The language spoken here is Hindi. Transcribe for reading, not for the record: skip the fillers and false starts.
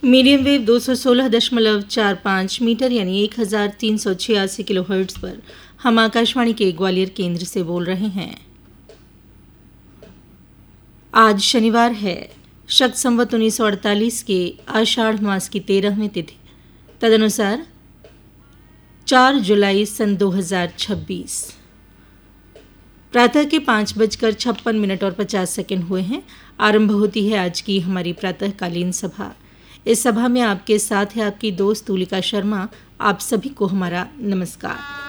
मीडियम वेव 216.45 मीटर यानी 1386 किलोहर्ट्ज़ पर हम आकाशवाणी के ग्वालियर केंद्र से बोल रहे हैं। आज शनिवार है, शक संवत 1948 के आषाढ़ मास की 13वीं तिथि, तदनुसार 4 जुलाई सन 2026। प्रातः के 5:56 और 50 सेकंड हुए हैं। आरंभ होती है आज की हमारी प्रातःकालीन सभा। इस सभा में आपके साथ है आपकी दोस्त तुलिका शर्मा। आप सभी को हमारा नमस्कार।